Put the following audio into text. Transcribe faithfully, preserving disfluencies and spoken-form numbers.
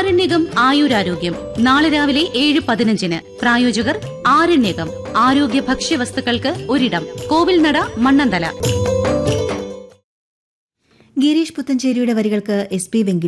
ആരണ്യകം ആയുരാരോഗ്യം നാളെ രാവിലെ ഏഴ് പതിനഞ്ചിന്. പ്രായോജകർ ആരണ്യകം ആരോഗ്യ ഭക്ഷ്യവസ്തുക്കൾക്ക് ഒരിടം. കോവിൽനട, മണ്ണന്തല. ഗിരീഷ് പുത്തഞ്ചേരിയുടെ വരികൾക്ക് എസ് പി വെങ്കിട